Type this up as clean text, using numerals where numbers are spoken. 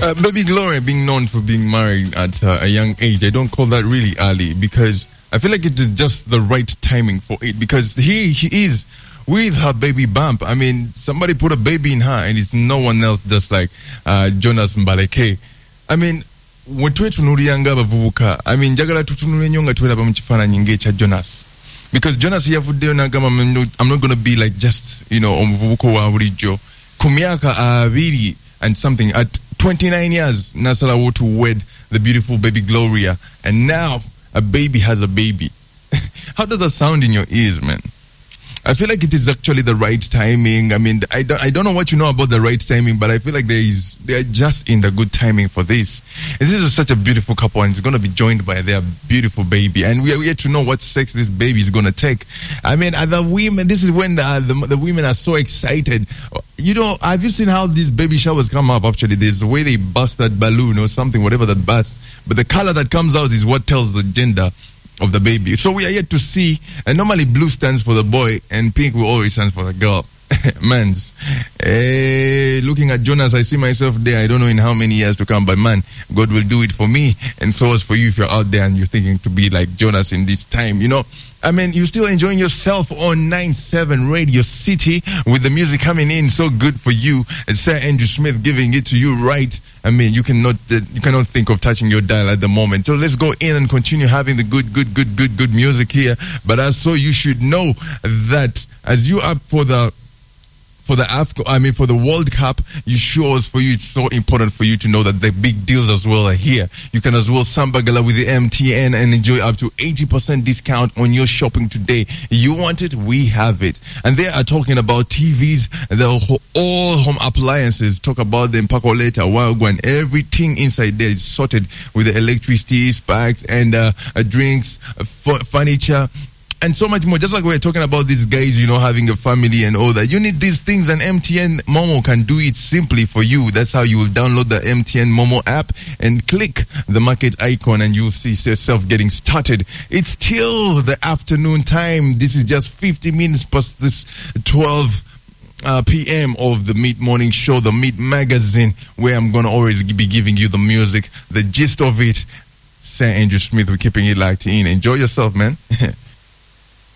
Baby Gloria being known for being married at a young age, I don't call that really early because I feel like it is just the right timing for it because she is with her baby bump. I mean, somebody put a baby in her and it's no one else just like Jonas Mbaleke. I mean, wetwetunuuliranga abavubuka, I mean, njagala tutunule nnyo nga tulaba mu kifaananyi ng'ekya Jonas. Because Jonas yavuddeyo n'agamba I'm not going to be like just, omuvubuka wa bulijjo. Ku myaka 20 and something, at 29 years, n'asalawo to wed the beautiful baby Gloria. And now, a baby has a baby. How does that sound in your ears, man? I feel like it is actually the right timing. I mean, I don't know what you know about the right timing, but I feel like they are just in the good timing for this. And this is such a beautiful couple, and it's going to be joined by their beautiful baby. And we are yet to know what sex this baby is going to take. I mean, the women, this is when the women are so excited. Have you seen how these baby showers come up? Actually, there's the way they bust that balloon or something, whatever that busts. But the color that comes out is what tells the gender of the baby. So we are yet to see, and normally blue stands for the boy and pink will always stand for the girl. Mans. Looking at Jonas, I see myself there. I don't know in how many years to come, but man, God will do it for me and so as for you if you're out there and you're thinking to be like Jonas in this time, I mean, you're still enjoying yourself on 97 Radio City with the music coming in. So good for you. It's Sir Andrew Smith giving it to you right. I mean, you cannot think of touching your dial at the moment. So let's go in and continue having the good music here. But also you should know that as you are for the World Cup, it's so important for you to know that the big deals as well are here. You can as well sambagala with the MTN and enjoy up to 80% discount on your shopping today. You want it? We have it. And they are talking about TVs, all home appliances. Talk about them, Paco later, Wagwan. Everything inside there is sorted with the electricity, sparks, and drinks, furniture, and so much more. Just like we're talking about these guys, having a family and all that. You need these things, and MTN Momo can do it simply for you. That's how you will download the MTN Momo app and click the market icon and you'll see yourself getting started. It's still the afternoon time. This is just 50 minutes past this 12 p.m. of the Meat Morning Show, the Meat Magazine, where I'm going to always be giving you the music, the gist of it. Sir Andrew Smith, we're keeping it locked in. Enjoy yourself, man.